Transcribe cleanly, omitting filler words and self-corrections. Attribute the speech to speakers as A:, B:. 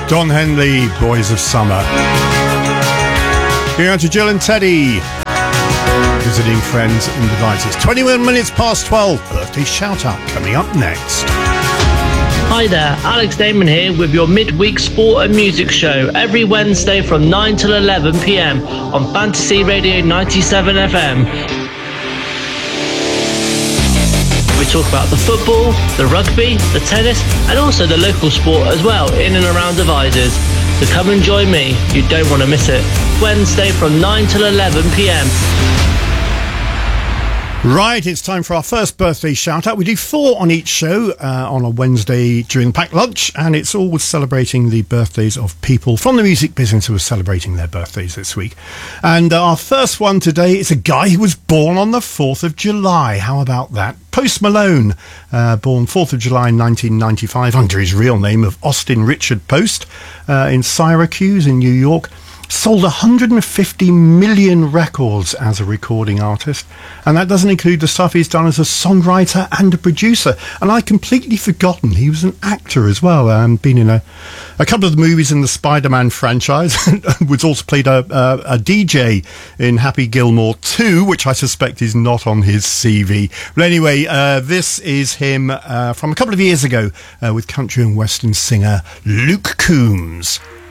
A: Don Henley, Boys of Summer. Going on to Jill and Teddy, visiting friends and devices. 21 minutes past 12. Birthday shout out coming up next.
B: Hi there, Alex Damon here with your midweek sport and music show every Wednesday from 9 till 11 p.m. on Fantasy Radio 97 FM. We talk about the football, the rugby, the tennis and also the local sport as well in and around Devizes. So come and join me, you don't want to miss it. Wednesday from 9 till 11 p.m.
A: Right, it's time for our first birthday shout-out. We do 4 on each show on a Wednesday during the packed lunch, and it's always celebrating the birthdays of people from the music business who are celebrating their birthdays this week. And our first one today is a guy who was born on the 4th of July. How about that? Post Malone, born 4th of July 1995 under his real name of Austin Richard Post in Syracuse in New York. Sold 150 million records as a recording artist, and that doesn't include the stuff he's done as a songwriter and a producer. And I'd completely forgotten he was an actor as well, been in a couple of the movies in the Spider-Man franchise, was also played a DJ in Happy Gilmore 2, which I suspect is not on his CV. But anyway, this is him from a couple of years ago with country and western singer Luke Combs.